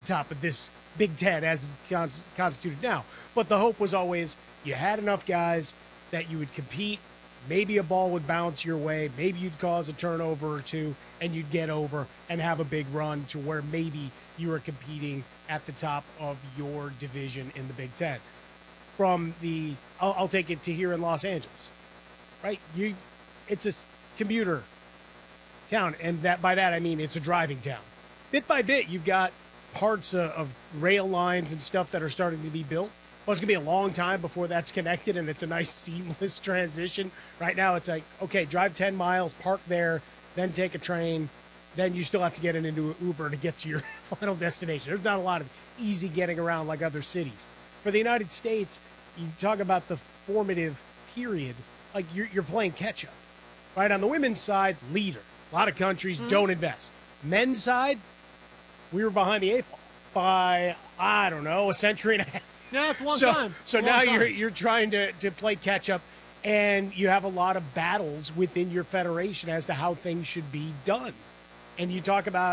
top of this Big Ten as it's constituted now. But the hope was always you had enough guys that you would compete. Maybe a ball would bounce your way. Maybe you'd cause a turnover or two, and you'd get over and have a big run to where maybe you were competing at the top of your division in the Big Ten. From the, I'll take it to here in Los Angeles, right? It's a commuter town, and by that I mean it's a driving town. Bit by bit, you've got parts of rail lines and stuff that are starting to be built. Well, it's going to be a long time before that's connected, and it's a nice seamless transition. Right now, it's like, okay, drive 10 miles, park there, then take a train. Then you still have to get into an Uber to get to your final destination. There's not a lot of easy getting around like other cities. For the United States, you talk about the formative period, like you're playing catch-up. Right? On the women's side, leader. A lot of countries don't invest. Men's side, we were behind the eight ball by, I don't know, a century and a half. Yeah, it's a long time. So now you're trying to play catch-up, and you have a lot of battles within your federation as to how things should be done. And you talk about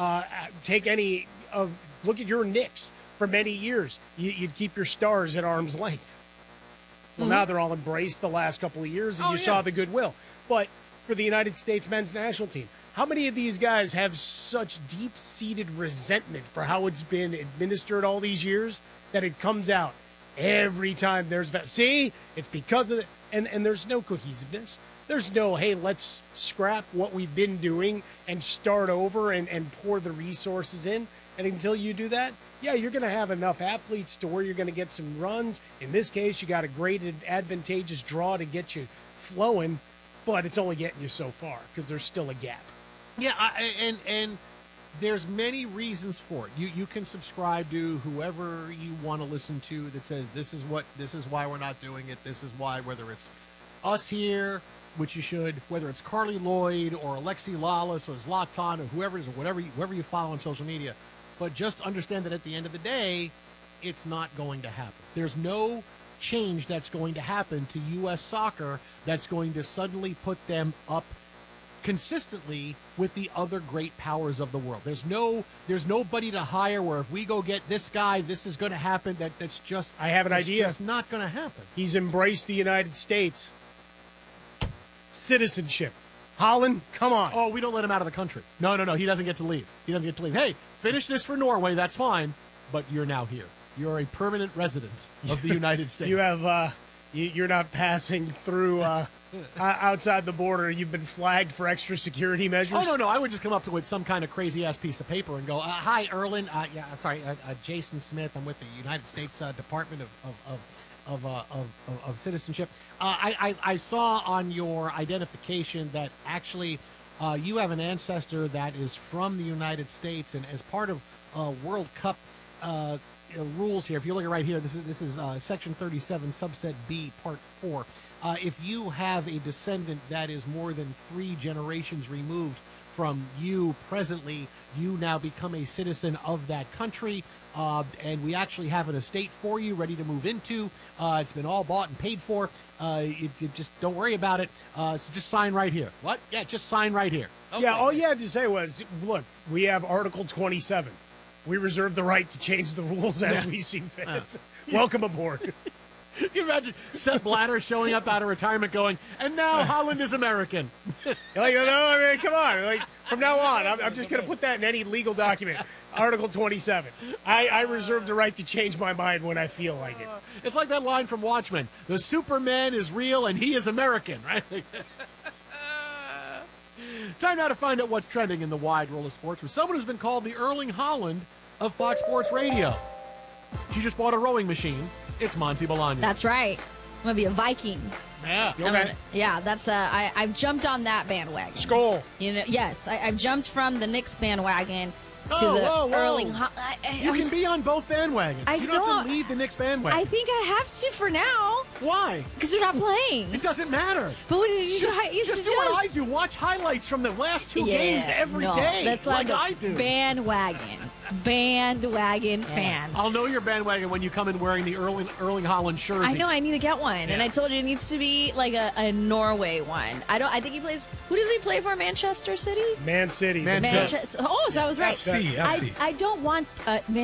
look at your Knicks for many years. You'd keep your stars at arm's length. Well, now they're all embraced the last couple of years, and you saw the goodwill. But for the United States men's national team, how many of these guys have such deep-seated resentment for how it's been administered all these years that it comes out every time there's – see, it's because of – and there's no cohesiveness. There's no, hey, let's scrap what we've been doing and start over and pour the resources in. And until you do that, yeah, you're going to have enough athletes to where you're going to get some runs. In this case, you got a great advantageous draw to get you flowing, but it's only getting you so far because there's still a gap. Yeah, and there's many reasons for it. You can subscribe to whoever you want to listen to that says this is why we're not doing it. This is why, whether it's us here, which you should, whether it's Carly Lloyd or Alexi Lawless or Zlatan or whoever it is or whoever you follow on social media. But just understand that at the end of the day, it's not going to happen. There's no change that's going to happen to U.S. soccer that's going to suddenly put them up consistently with the other great powers of the world. There's nobody to hire where if we go get this guy, this is going to happen. That's just I have an idea. It's just not going to happen. He's embraced the United States citizenship. Holland, come on. Oh, we don't let him out of the country. No. He doesn't get to leave. Hey, finish this for Norway. That's fine. But you're now here. You're a permanent resident of the United States. You have, you're not passing through outside the border. You've been flagged for extra security measures. Oh, no. I would just come up with some kind of crazy-ass piece of paper and go, hi, Erlen. Jason Smith. I'm with the United States Department of Citizenship. I saw on your identification that actually you have an ancestor that is from the United States, and as part of World Cup rules here, if you look at right here, this is Section 37, Subset B, Part 4. If you have a descendant that is more than 3 generations removed from you presently, you now become a citizen of that country. And we actually have an estate for you ready to move into. It's been all bought and paid for. You just don't worry about it. So just sign right here. What? Yeah, just sign right here. Okay. Yeah, all you had to say was, look, we have Article 27. We reserve the right to change the rules as we see fit. Welcome aboard. Can you imagine Sepp Blatter showing up out of retirement going, and now Holland is American? No, I mean, come on. Like, from now on, I'm just going to put that in any legal document. Article 27. I reserve the right to change my mind when I feel like it. It's like that line from Watchmen. The Superman is real and he is American, right? Time now to find out what's trending in the wide world of sports with someone who's been called the Erling Haaland of Fox Sports Radio. She just bought a rowing machine. It's Monty Bolaños. That's right. I'm going to be a Viking. Yeah. Okay. That's I've jumped on that bandwagon. Skol. Yes, I've jumped from the Knicks bandwagon to whoa. Erling. You can be on both bandwagons. You don't have to leave the Knicks bandwagon. I think I have to for now. Why? Because they're not playing. It doesn't matter. But what did you just do what I do. Watch highlights from the last 2 games every day. That's what I do. Bandwagon fan. I'll know your bandwagon when you come in wearing the Erling Haaland jersey. I know. I need to get one, and I told you it needs to be like a Norway one. I think he plays. Who does he play for? Manchester City. Man City. Manchester. Oh, so I was right. FC. I don't want